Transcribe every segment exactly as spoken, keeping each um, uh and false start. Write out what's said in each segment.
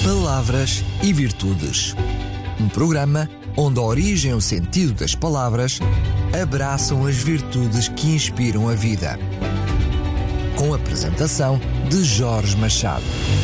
Palavras e Virtudes. Um programa onde a origem e o sentido das palavras abraçam as virtudes que inspiram a vida. Com a apresentação de Jorge Machado.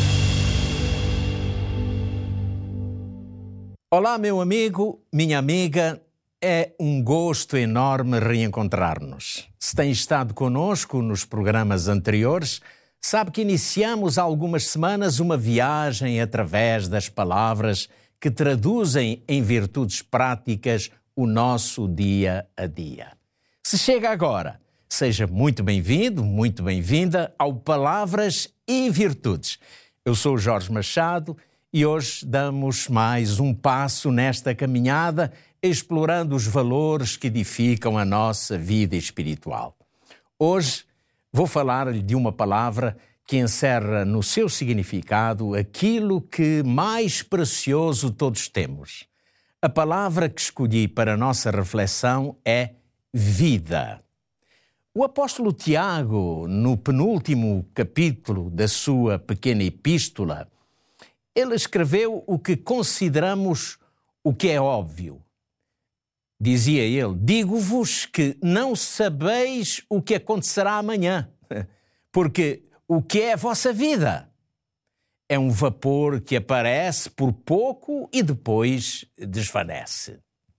Olá, meu amigo, minha amiga. É um gosto enorme reencontrar-nos. Se tem estado conosco nos programas anteriores, sabe que iniciamos há algumas semanas uma viagem através das palavras que traduzem em virtudes práticas o nosso dia a dia. Se chega agora, seja muito bem-vindo, muito bem-vinda ao Palavras e Virtudes. Eu sou o Jorge Machado e hoje damos mais um passo nesta caminhada, explorando os valores que edificam a nossa vida espiritual. Hoje vou falar-lhe de uma palavra que encerra no seu significado aquilo que mais precioso todos temos. A palavra que escolhi para a nossa reflexão é vida. O apóstolo Tiago, no penúltimo capítulo da sua pequena epístola, ele escreveu o que consideramos o que é óbvio. Dizia ele: digo-vos que não sabeis o que acontecerá amanhã, porque o que é a vossa vida? É um vapor que aparece por pouco e depois desvanece.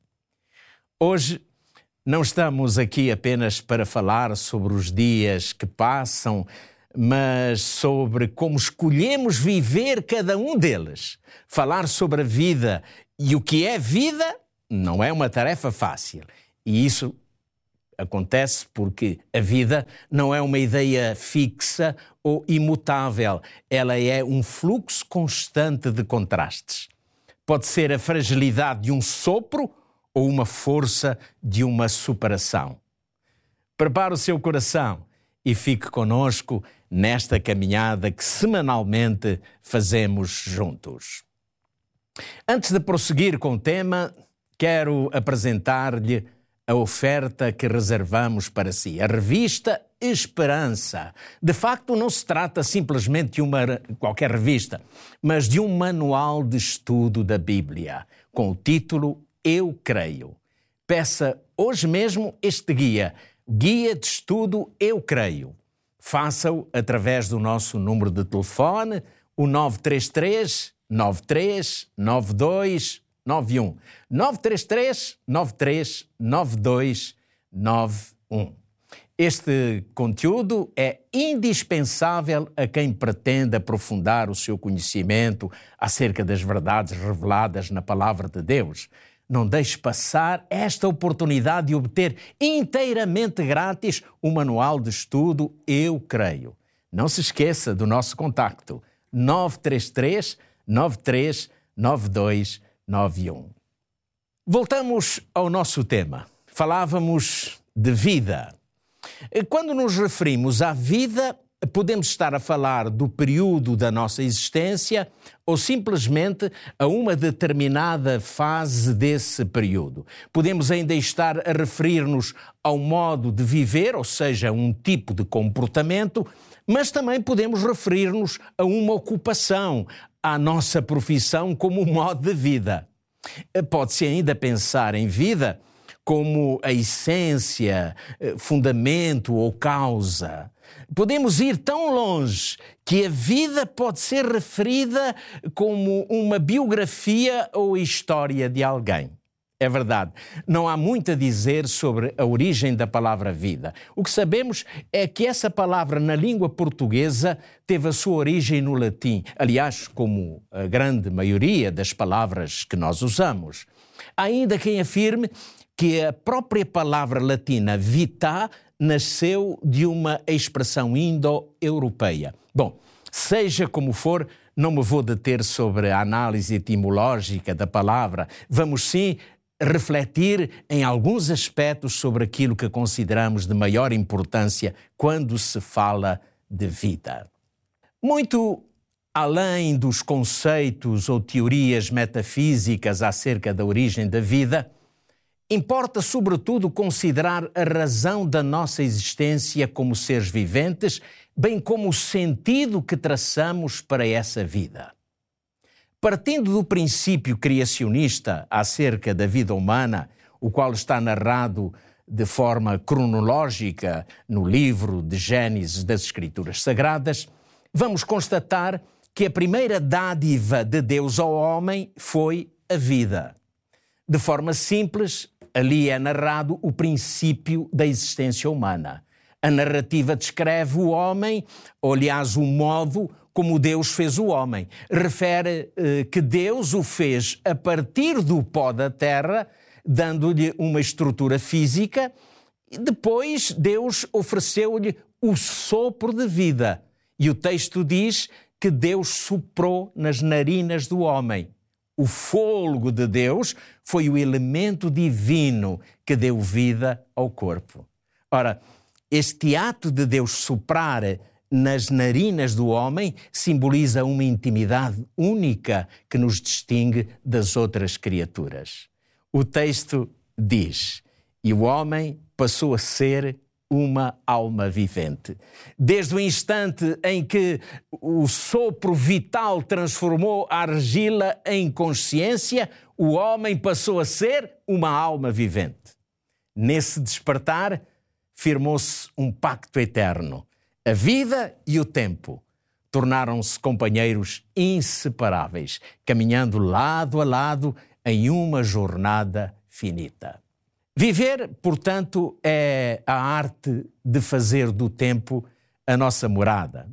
Hoje não estamos aqui apenas para falar sobre os dias que passam, mas sobre como escolhemos viver cada um deles. Falar sobre a vida e o que é vida não é uma tarefa fácil. E isso acontece porque a vida não é uma ideia fixa ou imutável. Ela é um fluxo constante de contrastes. Pode ser a fragilidade de um sopro ou uma força de uma superação. Prepare o seu coração e fique conosco nesta caminhada que semanalmente fazemos juntos. Antes de prosseguir com o tema, quero apresentar-lhe a oferta que reservamos para si, a revista Esperança. De facto, não se trata simplesmente de uma qualquer revista, mas de um manual de estudo da Bíblia, com o título Eu Creio. Peça hoje mesmo este guia, Guia de Estudo Eu Creio. Faça-o através do nosso número de telefone, o nove três três, nove três nove dois nove um. nove três três, nove três nove dois nove um. Este conteúdo é indispensável a quem pretende aprofundar o seu conhecimento acerca das verdades reveladas na Palavra de Deus. Não deixe passar esta oportunidade de obter inteiramente grátis o manual de estudo Eu Creio. Não se esqueça do nosso contacto nove três três, nove três nove dois nove um. Voltamos ao nosso tema. Falávamos de vida. Quando nos referimos à vida, podemos estar a falar do período da nossa existência ou simplesmente a uma determinada fase desse período. Podemos ainda estar a referir-nos ao modo de viver, ou seja, um tipo de comportamento, mas também podemos referir-nos a uma ocupação, à nossa profissão como modo de vida. Pode-se ainda pensar em vida como a essência, fundamento ou causa. Podemos ir tão longe que a vida pode ser referida como uma biografia ou história de alguém. É verdade, não há muito a dizer sobre a origem da palavra vida. O que sabemos é que essa palavra na língua portuguesa teve a sua origem no latim, aliás, como a grande maioria das palavras que nós usamos. Há ainda quem afirme que a própria palavra latina vita nasceu de uma expressão indo-europeia. Bom, seja como for, não me vou deter sobre a análise etimológica da palavra. Vamos sim refletir em alguns aspectos sobre aquilo que consideramos de maior importância quando se fala de vida. Muito além dos conceitos ou teorias metafísicas acerca da origem da vida, importa sobretudo considerar a razão da nossa existência como seres viventes, bem como o sentido que traçamos para essa vida. Partindo do princípio criacionista acerca da vida humana, o qual está narrado de forma cronológica no livro de Gênesis das Escrituras Sagradas, vamos constatar que a primeira dádiva de Deus ao homem foi a vida. De forma simples, ali é narrado o princípio da existência humana. A narrativa descreve o homem, ou aliás o modo como Deus fez o homem. Refere eh, que Deus o fez a partir do pó da terra, dando-lhe uma estrutura física, e depois Deus ofereceu-lhe o sopro de vida. E o texto diz que Deus soprou nas narinas do homem. O fôlego de Deus foi o elemento divino que deu vida ao corpo. Ora, este ato de Deus soprar nas narinas do homem simboliza uma intimidade única que nos distingue das outras criaturas. O texto diz: e o homem passou a ser uma alma vivente. Desde o instante em que o sopro vital transformou a argila em consciência, o homem passou a ser uma alma vivente. Nesse despertar, firmou-se um pacto eterno. A vida e o tempo tornaram-se companheiros inseparáveis, caminhando lado a lado em uma jornada finita. Viver, portanto, é a arte de fazer do tempo a nossa morada.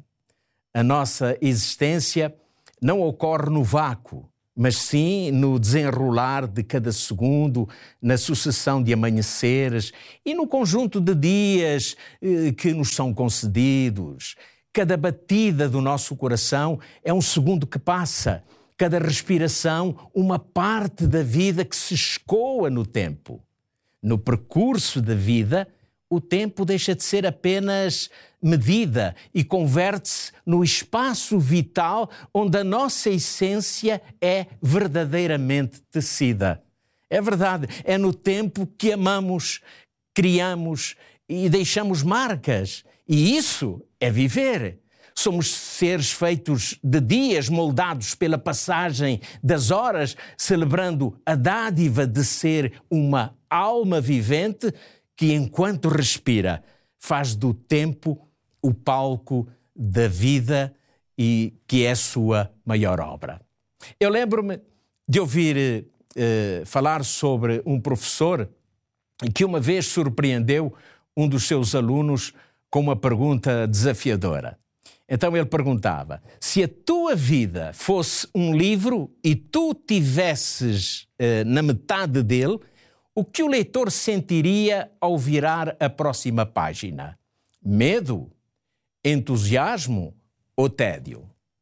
A nossa existência não ocorre no vácuo, mas sim no desenrolar de cada segundo, na sucessão de amanheceres e no conjunto de dias eh, que nos são concedidos. Cada batida do nosso coração é um segundo que passa, cada respiração uma parte da vida que se escoa no tempo. No percurso da vida, o tempo deixa de ser apenas medida e converte-se no espaço vital onde a nossa essência é verdadeiramente tecida. É verdade, é no tempo que amamos, criamos e deixamos marcas. E isso é viver. Somos seres feitos de dias, moldados pela passagem das horas, celebrando a dádiva de ser uma alma vivente que, enquanto respira, faz do tempo o palco da vida e que é a sua maior obra. Eu lembro-me de ouvir eh, falar sobre um professor que uma vez surpreendeu um dos seus alunos com uma pergunta desafiadora. Então ele perguntava: se a tua vida fosse um livro e tu tivesses eh, na metade dele, o que o leitor sentiria ao virar a próxima página? Medo? Entusiasmo ou tédio?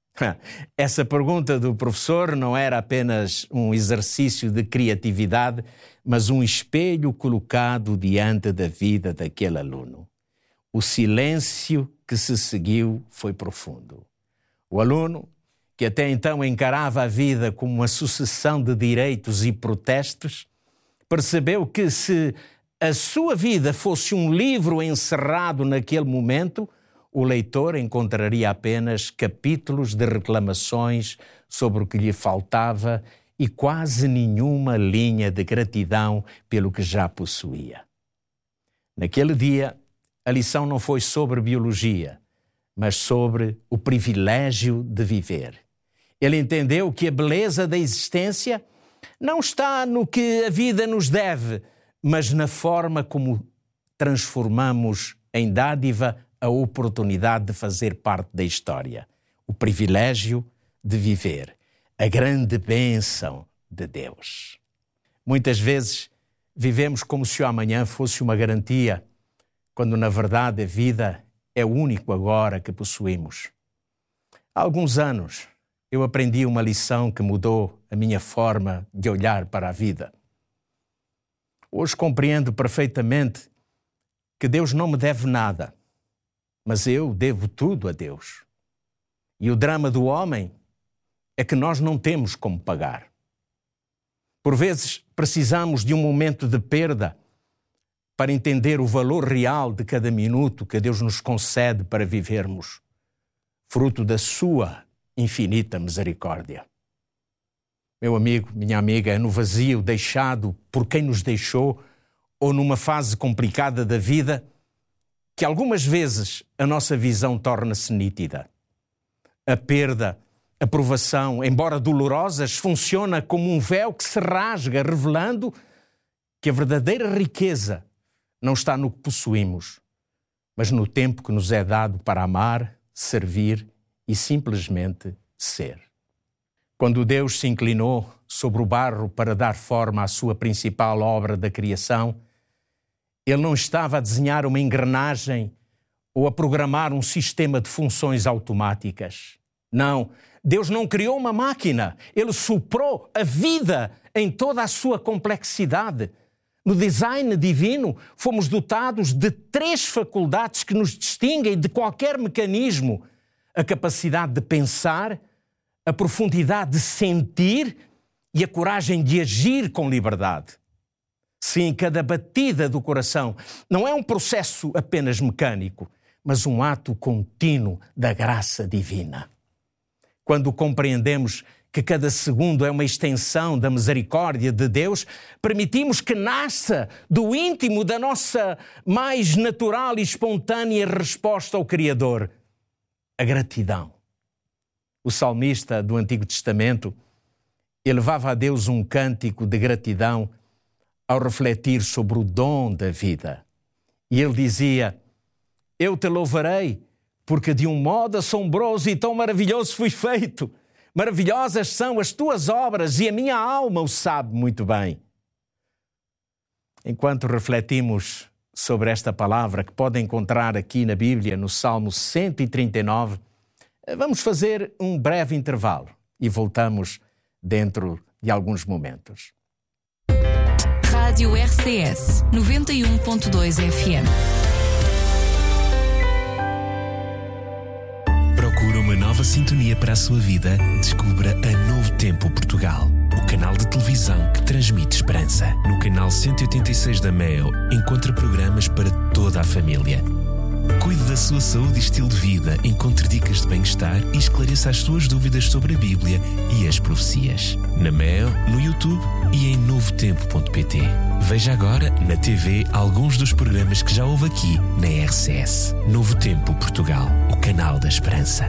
Essa pergunta do professor não era apenas um exercício de criatividade, mas um espelho colocado diante da vida daquele aluno. O silêncio que se seguiu foi profundo. O aluno, que até então encarava a vida como uma sucessão de direitos e protestos, percebeu que se a sua vida fosse um livro encerrado naquele momento, o leitor encontraria apenas capítulos de reclamações sobre o que lhe faltava e quase nenhuma linha de gratidão pelo que já possuía. Naquele dia, a lição não foi sobre biologia, mas sobre o privilégio de viver. Ele entendeu que a beleza da existência não está no que a vida nos deve, mas na forma como transformamos em dádiva a oportunidade de fazer parte da história. O privilégio de viver, a grande bênção de Deus. Muitas vezes vivemos como se o amanhã fosse uma garantia, quando na verdade a vida é o único agora que possuímos. Há alguns anos eu aprendi uma lição que mudou a minha forma de olhar para a vida. Hoje compreendo perfeitamente que Deus não me deve nada, mas eu devo tudo a Deus. E o drama do homem é que nós não temos como pagar. Por vezes precisamos de um momento de perda para entender o valor real de cada minuto que Deus nos concede para vivermos, fruto da sua infinita misericórdia. Meu amigo, minha amiga, é no vazio deixado por quem nos deixou ou numa fase complicada da vida que algumas vezes a nossa visão torna-se nítida. A perda, a provação, embora dolorosas, funciona como um véu que se rasga, revelando que a verdadeira riqueza não está no que possuímos, mas no tempo que nos é dado para amar, servir e simplesmente ser. Quando Deus se inclinou sobre o barro para dar forma à sua principal obra da criação, Ele não estava a desenhar uma engrenagem ou a programar um sistema de funções automáticas. Não, Deus não criou uma máquina. Ele soprou a vida em toda a sua complexidade. No design divino, fomos dotados de três faculdades que nos distinguem de qualquer mecanismo: a capacidade de pensar, a profundidade de sentir e a coragem de agir com liberdade. Sim, cada batida do coração não é um processo apenas mecânico, mas um ato contínuo da graça divina. Quando compreendemos que cada segundo é uma extensão da misericórdia de Deus, permitimos que nasça do íntimo da nossa mais natural e espontânea resposta ao Criador: a gratidão. O salmista do Antigo Testamento elevava a Deus um cântico de gratidão ao refletir sobre o dom da vida. E ele dizia: eu te louvarei, porque de um modo assombroso e tão maravilhoso fui feito. Maravilhosas são as tuas obras e a minha alma o sabe muito bem. Enquanto refletimos sobre esta palavra que pode encontrar aqui na Bíblia, no Salmo cento e trinta e nove, vamos fazer um breve intervalo e voltamos dentro de alguns momentos. Rádio R C S noventa e um ponto dois F M. Procura uma nova sintonia para a sua vida? Descubra a Novo Tempo Portugal, o canal de televisão que transmite esperança. No canal cento e oitenta e seis da Meo, encontra programas para toda a família. Cuide da sua saúde e estilo de vida, encontre dicas de bem-estar e esclareça as suas dúvidas sobre a Bíblia e as profecias. Na Meo, no YouTube e em novo tempo ponto pt. Veja agora na T V alguns dos programas que já houve aqui na R C S. Novo Tempo Portugal, o canal da esperança.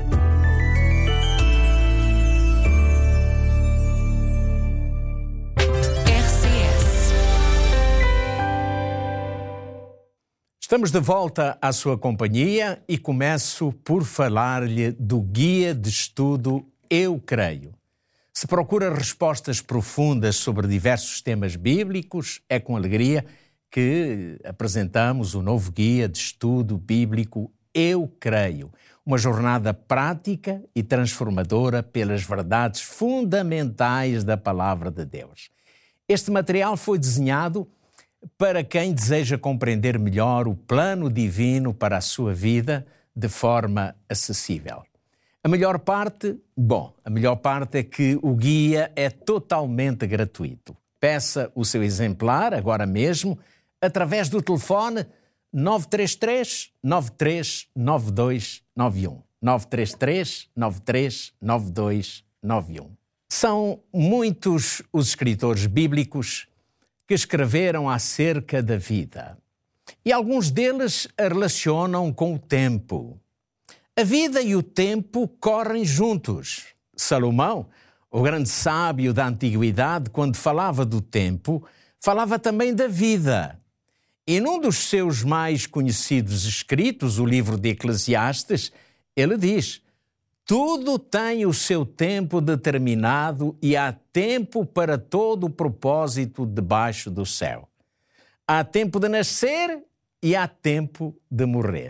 Estamos de volta à sua companhia e começo por falar-lhe do guia de estudo Eu Creio. Se procura respostas profundas sobre diversos temas bíblicos, é com alegria que apresentamos o novo guia de estudo bíblico Eu Creio, uma jornada prática e transformadora pelas verdades fundamentais da Palavra de Deus. Este material foi desenhado para quem deseja compreender melhor o plano divino para a sua vida de forma acessível. A melhor parte, bom, a melhor parte é que o guia é totalmente gratuito. Peça o seu exemplar agora mesmo através do telefone nove três três, nove três nove dois nove um. nove três três, nove três nove dois nove um. São muitos os escritores bíblicos que escreveram acerca da vida. E alguns deles a relacionam com o tempo. A vida e o tempo correm juntos. Salomão, o grande sábio da antiguidade, quando falava do tempo, falava também da vida. E num dos seus mais conhecidos escritos, o livro de Eclesiastes, ele diz: tudo tem o seu tempo determinado e há tempo para todo o propósito debaixo do céu. Há tempo de nascer e há tempo de morrer.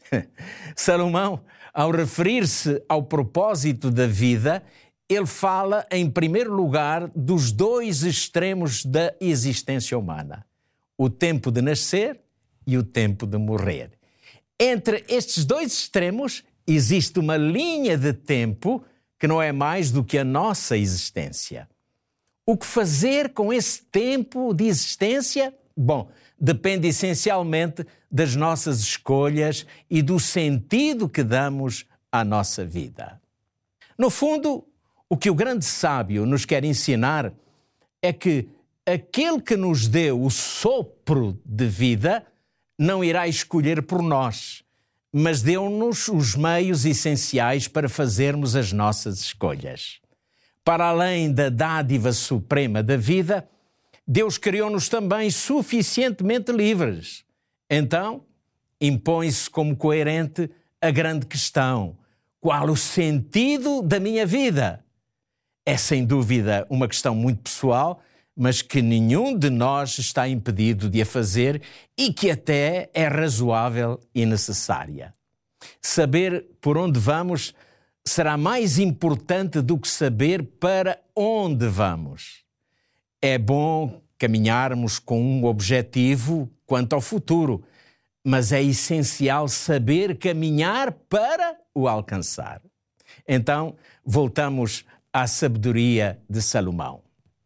Salomão, ao referir-se ao propósito da vida, ele fala, em primeiro lugar, dos dois extremos da existência humana: o tempo de nascer e o tempo de morrer. Entre estes dois extremos, existe uma linha de tempo que não é mais do que a nossa existência. O que fazer com esse tempo de existência? Bom, depende essencialmente das nossas escolhas e do sentido que damos à nossa vida. No fundo, O que o grande sábio nos quer ensinar é que aquele que nos deu o sopro de vida não irá escolher por nós, mas deu-nos os meios essenciais para fazermos as nossas escolhas. Para além da dádiva suprema da vida, Deus criou-nos também suficientemente livres. Então, impõe-se como coerente a grande questão: qual o sentido da minha vida? É sem dúvida uma questão muito pessoal, mas que nenhum de nós está impedido de a fazer e que até é razoável e necessária. Saber por onde vamos será mais importante do que saber para onde vamos. É bom caminharmos com um objetivo quanto ao futuro, mas é essencial saber caminhar para o alcançar. Então, voltamos à sabedoria de Salomão.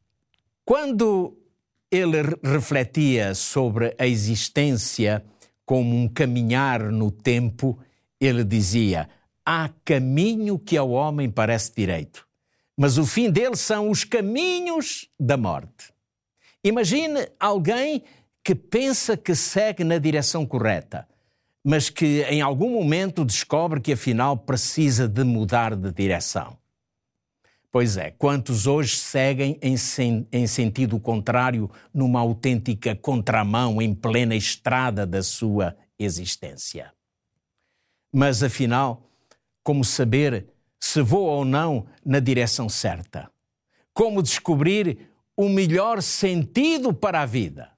Quando ele refletia sobre a existência como um caminhar no tempo, ele dizia: há caminho que ao homem parece direito, mas o fim dele são os caminhos da morte. Imagine alguém que pensa que segue na direção correta, mas que em algum momento descobre que afinal precisa de mudar de direção. Pois é, quantos hoje seguem em, sen- em sentido contrário numa autêntica contramão em plena estrada da sua existência? Mas afinal, como saber se vou ou não na direção certa? Como descobrir o melhor sentido para a vida?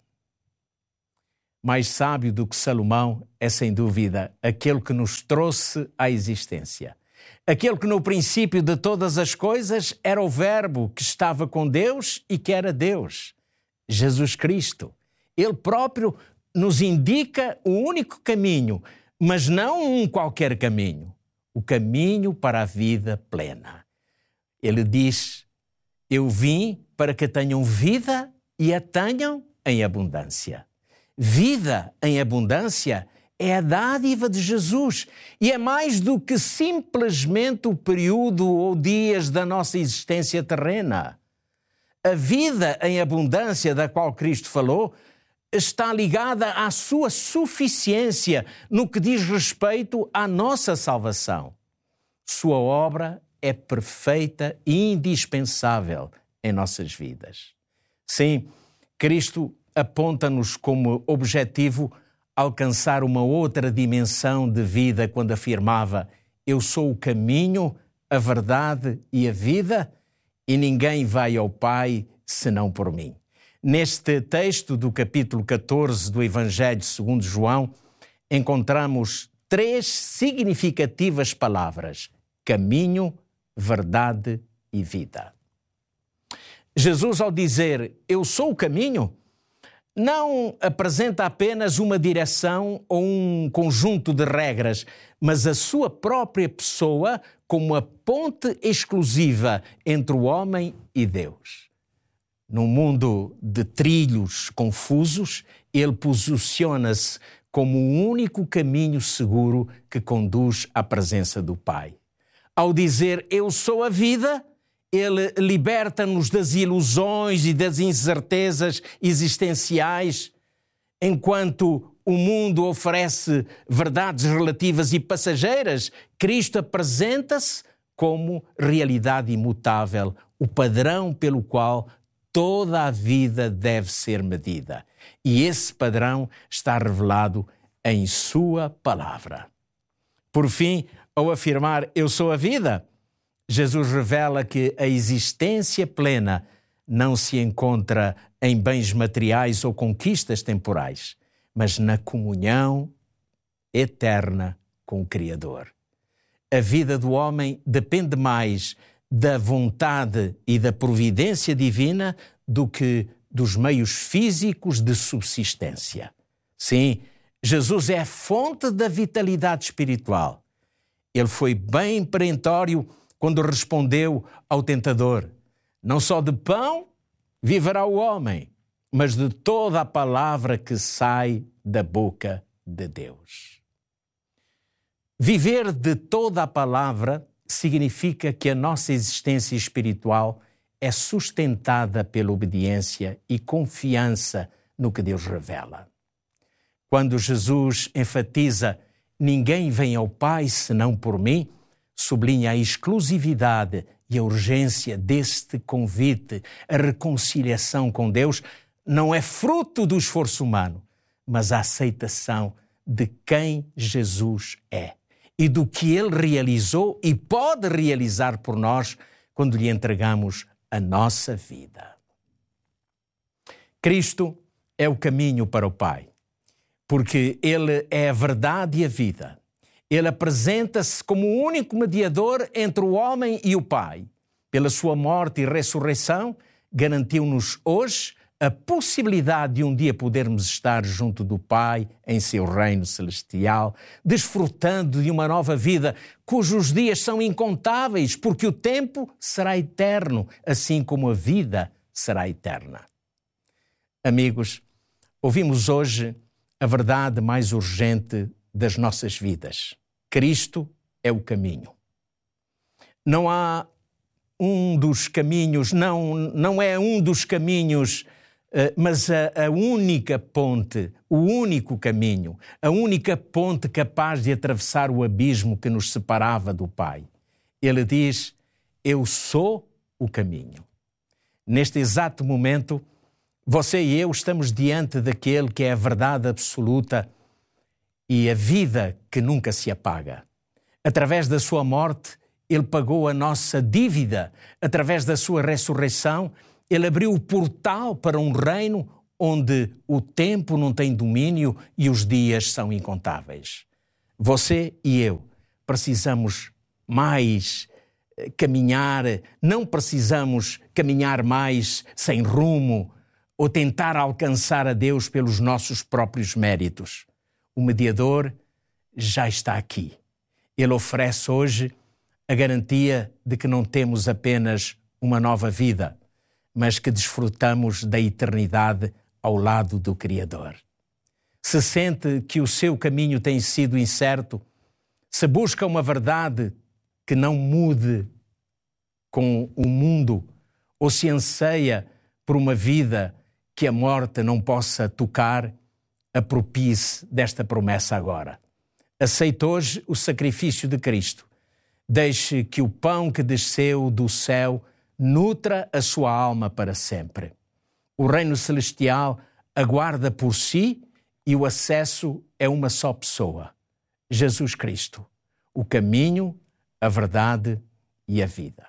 Mais sábio do que Salomão é, sem dúvida, aquele que nos trouxe à existência. Aquele que no princípio de todas as coisas era o Verbo que estava com Deus e que era Deus, Jesus Cristo. Ele próprio nos indica o único caminho, mas não um qualquer caminho, o caminho para a vida plena. Ele diz: eu vim para que tenham vida e a tenham em abundância. Vida em abundância é a dádiva de Jesus e é mais do que simplesmente o período ou dias da nossa existência terrena. A vida em abundância da qual Cristo falou está ligada à sua suficiência no que diz respeito à nossa salvação. Sua obra é perfeita e indispensável em nossas vidas. Sim, Cristo aponta-nos como objetivo alcançar uma outra dimensão de vida quando afirmava: eu sou o caminho, a verdade e a vida, e ninguém vai ao Pai senão por mim. Neste texto do capítulo catorze do Evangelho segundo João, encontramos três significativas palavras: caminho, verdade e vida. Jesus, ao dizer eu sou o caminho, não apresenta apenas uma direção ou um conjunto de regras, mas a sua própria pessoa como a ponte exclusiva entre o homem e Deus. Num mundo de trilhos confusos, ele posiciona-se como o único caminho seguro que conduz à presença do Pai. Ao dizer eu sou a vida, ele liberta-nos das ilusões e das incertezas existenciais, enquanto o mundo oferece verdades relativas e passageiras. Cristo apresenta-se como realidade imutável, o padrão pelo qual toda a vida deve ser medida. E esse padrão está revelado em sua palavra. Por fim, ao afirmar eu sou a vida, Jesus revela que a existência plena não se encontra em bens materiais ou conquistas temporais, mas na comunhão eterna com o Criador. A vida do homem depende mais da vontade e da providência divina do que dos meios físicos de subsistência. Sim, Jesus é a fonte da vitalidade espiritual. Ele foi bem perentório quando respondeu ao tentador: não só de pão viverá o homem, mas de toda a palavra que sai da boca de Deus. Viver de toda a palavra significa que a nossa existência espiritual é sustentada pela obediência e confiança no que Deus revela. Quando Jesus enfatiza "ninguém vem ao Pai senão por mim", sublinha a exclusividade e a urgência deste convite. A reconciliação com Deus não é fruto do esforço humano, mas a aceitação de quem Jesus é e do que Ele realizou e pode realizar por nós quando lhe entregamos a nossa vida. Cristo é o caminho para o Pai, porque Ele é a verdade e a vida. Ele apresenta-se como o único mediador entre o homem e o Pai. Pela sua morte e ressurreição, garantiu-nos hoje a possibilidade de um dia podermos estar junto do Pai em seu reino celestial, desfrutando de uma nova vida cujos dias são incontáveis, porque o tempo será eterno, assim como a vida será eterna. Amigos, ouvimos hoje a verdade mais urgente das nossas vidas. Cristo é o caminho. Não há um dos caminhos, não, não é um dos caminhos, mas a, a única ponte, o único caminho, a única ponte capaz de atravessar o abismo que nos separava do Pai. Ele diz: eu sou o caminho. Neste exato momento, você e eu estamos diante daquele que é a verdade absoluta e a vida que nunca se apaga. Através da sua morte, Ele pagou a nossa dívida. Através da sua ressurreição, Ele abriu o portal para um reino onde o tempo não tem domínio e os dias são incontáveis. Você e eu precisamos mais caminhar, não precisamos caminhar mais sem rumo ou tentar alcançar a Deus pelos nossos próprios méritos. O mediador já está aqui. Ele oferece hoje a garantia de que não temos apenas uma nova vida, mas que desfrutamos da eternidade ao lado do Criador. Se sente que o seu caminho tem sido incerto, se busca uma verdade que não mude com o mundo, ou se anseia por uma vida que a morte não possa tocar, apropie-se desta promessa agora. Aceite hoje o sacrifício de Cristo. Deixe que o pão que desceu do céu nutra a sua alma para sempre. O reino celestial aguarda por si e o acesso é uma só pessoa: Jesus Cristo, o caminho, a verdade e a vida.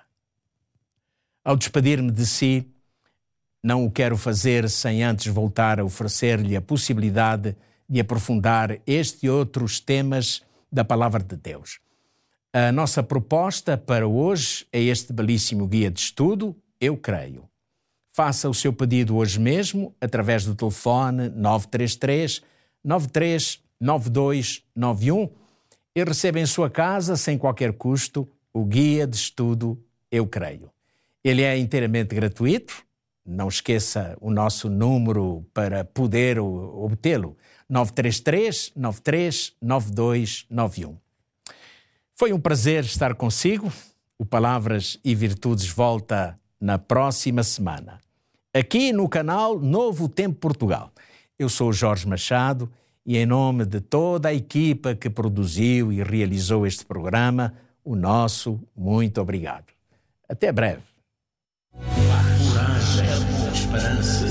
Ao despedir-me de si, não o quero fazer sem antes voltar a oferecer-lhe a possibilidade de aprofundar este e outros temas da Palavra de Deus. A nossa proposta para hoje é este belíssimo guia de estudo, Eu Creio. Faça o seu pedido hoje mesmo através do telefone nove três três, nove três nove dois nove um e receba em sua casa, sem qualquer custo, o guia de estudo Eu Creio. Ele é inteiramente gratuito. Não esqueça o nosso número para poder obtê-lo, nove três três, nove três nove dois nove um. Foi um prazer estar consigo. O Palavras e Virtudes volta na próxima semana, aqui no canal Novo Tempo Portugal. Eu sou Jorge Machado e, em nome de toda a equipa que produziu e realizou este programa, o nosso muito obrigado. Até breve. Coragem, esperança,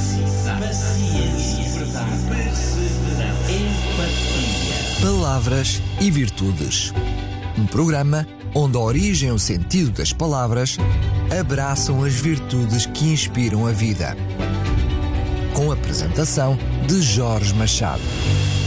paciência, verdade, perseverança, empatia. Palavras e Virtudes. Um programa onde a origem e o sentido das palavras abraçam as virtudes que inspiram a vida. Com a apresentação de Jorge Machado.